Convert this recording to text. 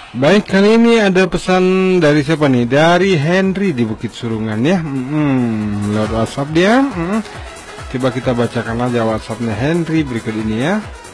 Baik, kali ini ada pesan dari siapa nih? Dari Henry di Bukit Surungan ya. Lewat WhatsApp dia. Coba kita bacakan aja WhatsAppnya Henry berikut ini ya.